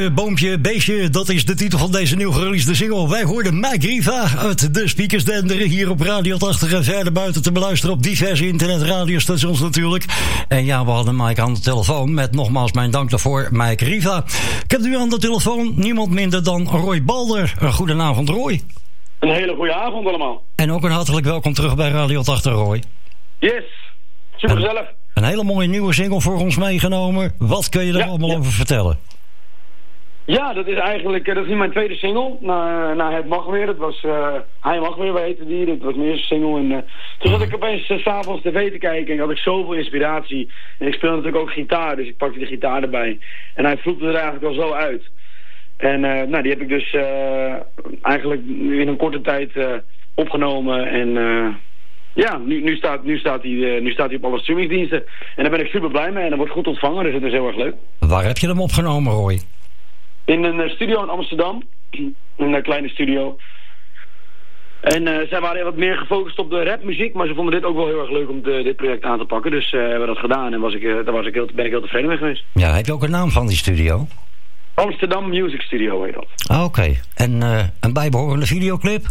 Boompje, beestje, dat is de titel van deze nieuw gereleasede single. Wij hoorden Mike Riva uit de speakers denderen hier op Radio 80 en verder buiten te beluisteren op diverse internetradiostations natuurlijk. En ja, we hadden Mike aan de telefoon met nogmaals mijn dank daarvoor, Mike Riva. Ik heb nu aan de telefoon niemand minder dan Roy Balder. Goedenavond, Roy. Een hele goede avond allemaal. En ook een hartelijk welkom terug bij Radio 80, Roy. Yes, super gezellig. Een hele mooie nieuwe single voor ons meegenomen. Wat kun je er allemaal over vertellen? Ja, dat is eigenlijk dat is niet mijn tweede single. Na Het Mag Weer. Dat was Hij Mag Weer, wij heten die. Dat was mijn eerste single. En toen zat ik opeens 's avonds tv te kijken en had ik zoveel inspiratie. En ik speel natuurlijk ook gitaar, dus ik pakte de gitaar erbij. En hij vloekte er eigenlijk wel zo uit. En die heb ik dus eigenlijk in een korte tijd opgenomen. En nu staat hij op alle streamingsdiensten. En daar ben ik super blij mee en dat wordt goed ontvangen, dus het is heel erg leuk. Waar heb je hem opgenomen, Roy? In een studio in Amsterdam. Een kleine studio. En zij waren wat meer gefocust op de rapmuziek, maar ze vonden dit ook wel heel erg leuk om dit project aan te pakken. Dus hebben we dat gedaan en ben ik heel tevreden mee geweest. Ja, heb je ook een naam van die studio? Amsterdam Music Studio heet dat. Oké. En een bijbehorende videoclip?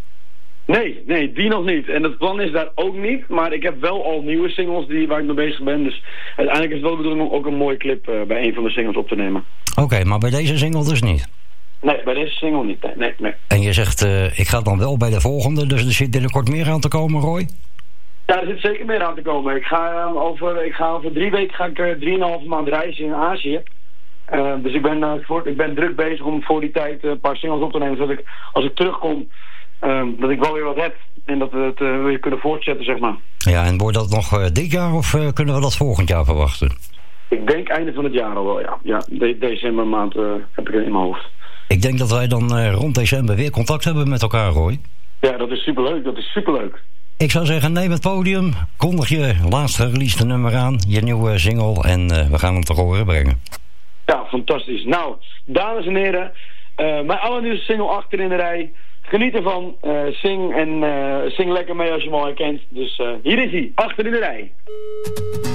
Nee, die nog niet. En het plan is daar ook niet. Maar ik heb wel al nieuwe singles waar ik mee bezig ben. Dus uiteindelijk is het wel de bedoeling om ook een mooie clip bij een van de singles op te nemen. Oké, maar bij deze single dus niet? Nee, bij deze single niet. Nee. En je zegt, ik ga dan wel bij de volgende. Dus er zit binnenkort meer aan te komen, Roy? Ja, er zit zeker meer aan te komen. Ik ga over 3 weken 3,5 maand reizen in Azië. Dus ik ben druk bezig om voor die tijd een paar singles op te nemen. Zodat als ik terugkom, dat ik wel weer wat heb. En dat we het weer kunnen voortzetten, zeg maar. Ja, en wordt dat nog dit jaar of kunnen we dat volgend jaar verwachten? Ik denk einde van het jaar al wel, ja. Ja, decembermaand heb ik het in mijn hoofd. Ik denk dat wij dan rond december weer contact hebben met elkaar, Roy. Ja, dat is superleuk. Ik zou zeggen, neem het podium, kondig je laatst gereleasede nummer aan, je nieuwe single en we gaan hem te horen brengen. Ja, fantastisch. Nou, dames en heren, mijn allernieuwste single Achter in de Rij. Geniet ervan, zing lekker mee als je hem al herkent. Dus hier is hij, Achter in de Rij.